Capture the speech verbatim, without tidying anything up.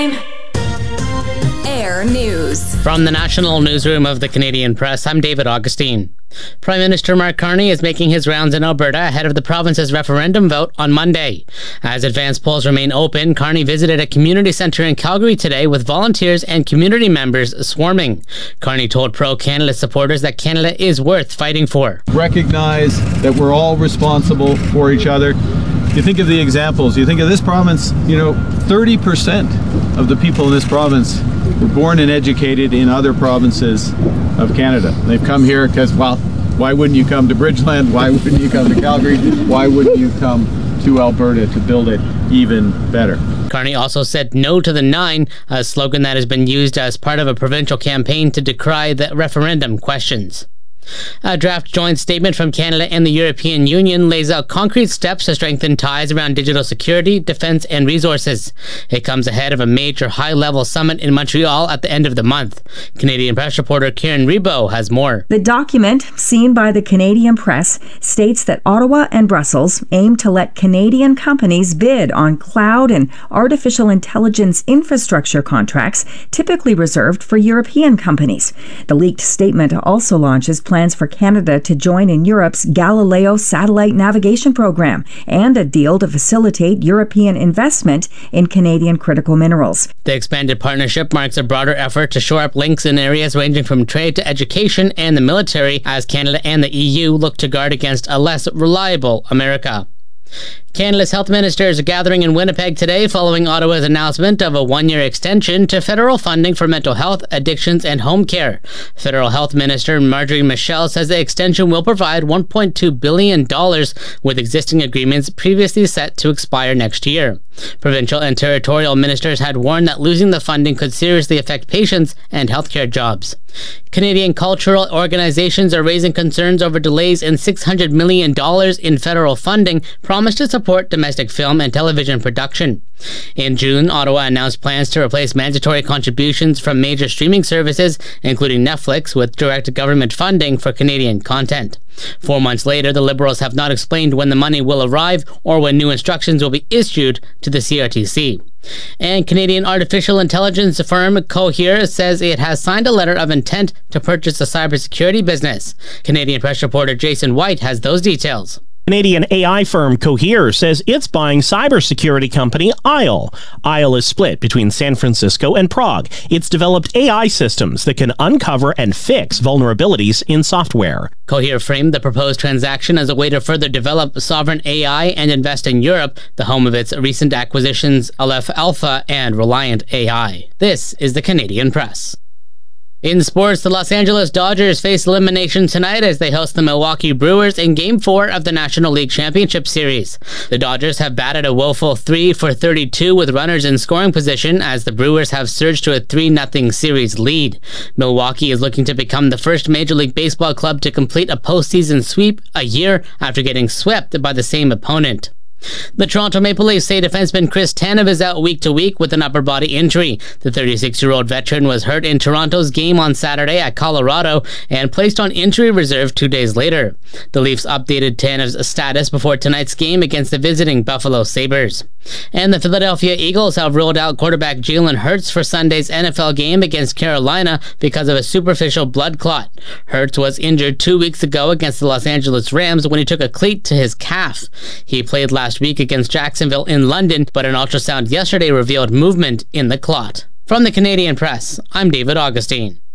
Air News. From the National Newsroom of the Canadian Press, I'm David Augustine. Prime Minister Mark Carney is making his rounds in Alberta ahead of the province's referendum vote on Monday. As advance polls remain open, Carney visited a community centre in Calgary today with volunteers and community members swarming. Carney told pro-Canada supporters that Canada is worth fighting for. Recognize that we're all responsible for each other. You think of the examples, you think of this province, you know, thirty percent of the people in this province were born and educated in other provinces of Canada. They've come here because, well, why wouldn't you come to Bridgeland? Why wouldn't you come to Calgary? Why wouldn't you come to Alberta to build it even better? Carney also said no to the nine, a slogan that has been used as part of a provincial campaign to decry the referendum questions. A draft joint statement from Canada and the European Union lays out concrete steps to strengthen ties around digital security, defense, and resources. It comes ahead of a major high-level summit in Montreal at the end of the month. Canadian Press reporter Karen Rebo has more. The document, seen by the Canadian Press, states that Ottawa and Brussels aim to let Canadian companies bid on cloud and artificial intelligence infrastructure contracts typically reserved for European companies. The leaked statement also launches plans for Canada to join in Europe's Galileo satellite navigation program and a deal to facilitate European investment in Canadian critical minerals. The expanded partnership marks a broader effort to shore up links in areas ranging from trade to education and the military as Canada and the E U look to guard against a less reliable America. Canada's health ministers are gathering in Winnipeg today following Ottawa's announcement of a one-year extension to federal funding for mental health, addictions, and home care. Federal Health Minister Marjorie Michel says the extension will provide one point two billion dollars, with existing agreements previously set to expire next year. Provincial and territorial ministers had warned that losing the funding could seriously affect patients and healthcare jobs. Canadian cultural organizations are raising concerns over delays in six hundred million dollars in federal funding promised to support domestic film and television production. In June, Ottawa announced plans to replace mandatory contributions from major streaming services, including Netflix, with direct government funding for Canadian content. Four months later, the Liberals have not explained when the money will arrive or when new instructions will be issued to the C R T C. And Canadian artificial intelligence firm Cohere says it has signed a letter of intent to purchase a cybersecurity business. Canadian Press reporter Jason White has those details. Canadian A I firm Cohere says it's buying cybersecurity company Isle. Isle is split between San Francisco and Prague. It's developed A I systems that can uncover and fix vulnerabilities in software. Cohere framed the proposed transaction as a way to further develop sovereign A I and invest in Europe, the home of its recent acquisitions Aleph Alpha and Reliant A I. This is the Canadian Press. In sports, the Los Angeles Dodgers face elimination tonight as they host the Milwaukee Brewers in Game four of the National League Championship Series. The Dodgers have batted a woeful three for thirty-two with runners in scoring position as the Brewers have surged to a three nothing series lead. Milwaukee is looking to become the first Major League Baseball club to complete a postseason sweep a year after getting swept by the same opponent. The Toronto Maple Leafs say defenseman Chris Tanev is out week to week with an upper body injury. The thirty-six-year-old veteran was hurt in Toronto's game on Saturday at Colorado and placed on injury reserve two days later. The Leafs updated Tanev's status before tonight's game against the visiting Buffalo Sabres. And the Philadelphia Eagles have ruled out quarterback Jalen Hurts for Sunday's N F L game against Carolina because of a superficial blood clot. Hurts was injured two weeks ago against the Los Angeles Rams when he took a cleat to his calf. He played last week against Jacksonville in London, but an ultrasound yesterday revealed movement in the clot. From the Canadian Press, I'm David Augustine.